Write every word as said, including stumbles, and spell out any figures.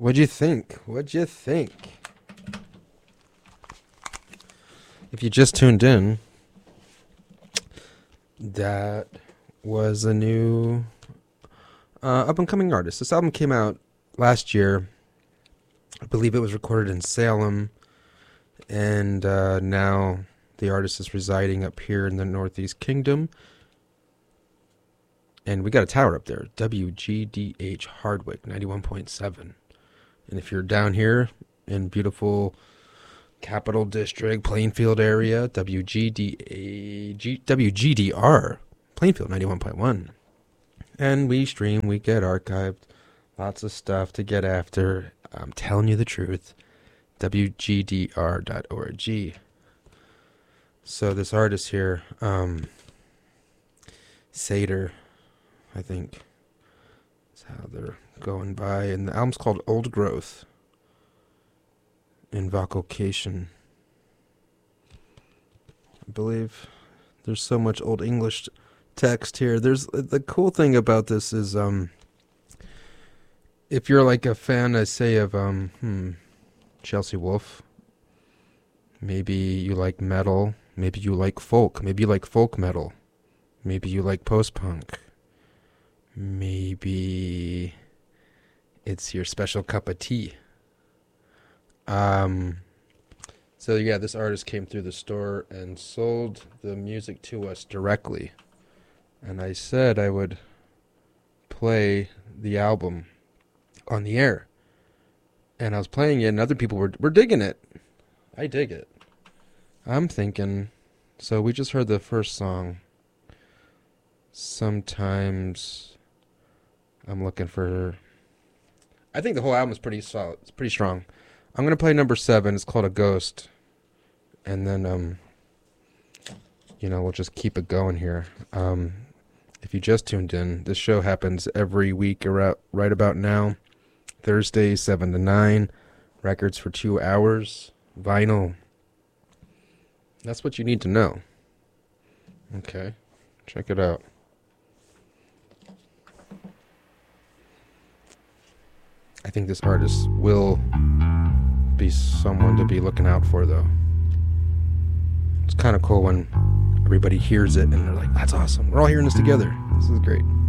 What'd you think? What'd you think? If you just tuned in, that was a new uh, up-and-coming artist. This album came out last year. I believe it was recorded in Salem, and uh, now the artist is residing up here in the Northeast Kingdom. And we got a tower up there, W G D H Hardwick, ninety-one point seven. And if you're down here in beautiful Capital District, Plainfield area, W G D A G, W G D R, Plainfield, ninety-one point one. And we stream, we get archived, lots of stuff to get after. I'm telling you the truth. W G D R dot org. So this artist here, um, Seder, I think, is how they're going by. And the album's called Old Growth. Invocation. I believe there's so much old English text here. There's the cool thing about this is um if you're like a fan, I say, of um hmm, Chelsea Wolfe, maybe you like metal, maybe you like folk, maybe you like folk metal, maybe you like post-punk, maybe it's your special cup of tea. Um, so yeah, this artist came through the store and sold the music to us directly. And I said I would play the album on the air. And I was playing it and other people were, were digging it. I dig it. I'm thinking, so we just heard the first song. Sometimes I'm looking for, I think the whole album is pretty solid. It's pretty strong. I'm going to play number seven. It's called A Ghost. And then, um, you know, we'll just keep it going here. Um, if you just tuned in, this show happens every week around, right about now. Thursday, seven to nine. Records for two hours. Vinyl. That's what you need to know. Okay. Check it out. I think this artist will be someone to be looking out for, though. It's kind of cool when everybody hears it and they're like, that's awesome. We're all hearing this together. This is great.